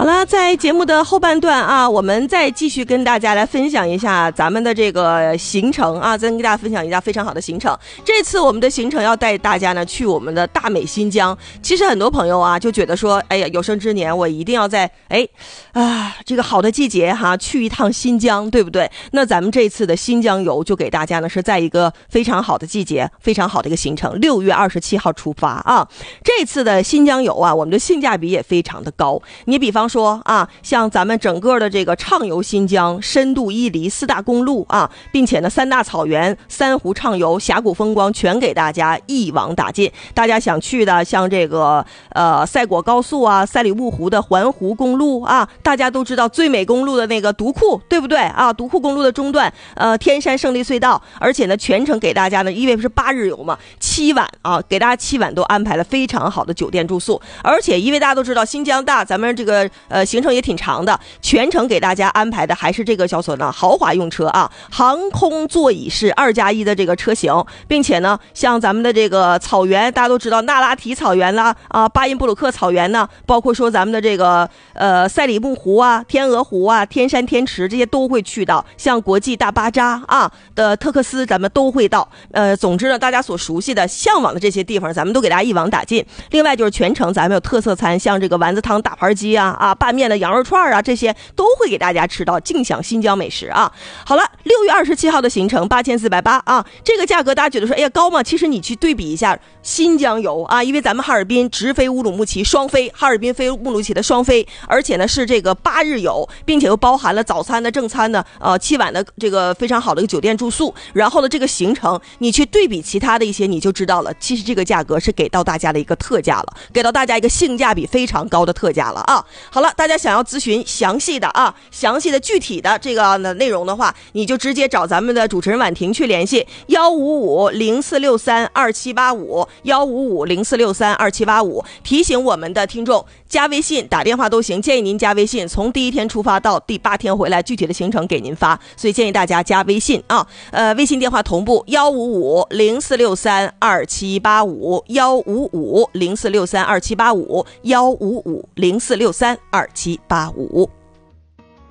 好了，在节目的后半段啊，我们再继续跟大家来分享一下咱们的这个行程啊，再跟大家分享一下非常好的行程。这次我们的行程要带大家呢去我们的大美新疆。其实很多朋友啊就觉得说，哎呀，有生之年我一定要在这个好的季节哈去一趟新疆，对不对？那咱们这次的新疆游就给大家呢是在一个非常好的季节，非常好的一个行程，6月27号出发啊。这次的新疆游啊，我们的性价比也非常的高。你比方说啊，像咱们整个的这个畅游新疆，深度伊犁4大公路啊，并且呢3大草原、3湖畅游、峡谷风光全给大家一网打尽。大家想去的像这个赛果高速啊，赛里木湖的环湖公路啊，大家都知道最美公路的那个独库，对不对啊？独库公路的中段天山胜利隧道，而且呢全程给大家呢，因为是8日游嘛，7晚啊，给大家7晚都安排了非常好的酒店住宿，而且因为大家都知道新疆大，咱们这个行程也挺长的，全程给大家安排的还是这个叫做呢豪华用车啊，航空座椅是2+1的这个车型，并且呢像咱们的这个草原，大家都知道那拉提草原啦啊，巴音布鲁克草原呢，包括说咱们的这个赛里木湖啊、天鹅湖啊、天山天池这些都会去到，像国际大巴扎啊的特克斯咱们都会到，总之呢大家所熟悉的向往的这些地方咱们都给大家一网打尽。另外就是全程咱们有特色餐，像这个丸子汤大盘鸡啊拌面的羊肉串啊，这些都会给大家吃到，尽享新疆美食啊。好了，6月27号的行程8480啊，这个价格大家觉得说哎呀高吗？其实你去对比一下新疆游啊，因为咱们哈尔滨直飞乌鲁木齐双飞，哈尔滨飞乌鲁木齐的双飞，而且呢是这个8日游，并且又包含了早餐的正餐的7晚的这个非常好的一个酒店住宿，然后呢这个行程你去对比其他的一些，你就知道了，其实这个价格是给到大家的一个特价了，给到大家一个性价比非常高的特价了啊。好了，大家想要咨询详细的具体的这个内容的话，你就直接找咱们的主持人婉婷去联系15504632785，15504632785。提醒我们的听众加微信打电话都行，建议您加微信，从第1天出发到第8天回来，具体的行程给您发，所以建议大家加微信啊。微信电话同步15504632785，15504632785，15504632785。